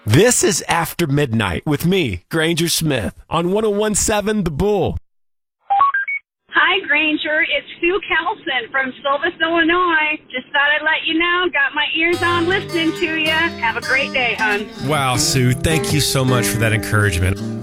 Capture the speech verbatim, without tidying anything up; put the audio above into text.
This is After Midnight with me, Granger Smith, on one oh one point seven The Bull. Hi, Granger. It's Sue Kelson from Silvis, Illinois. Just thought I'd let you know. Got my ears on listening to you. Have a great day, hon. Wow, Sue, thank you so much for that encouragement.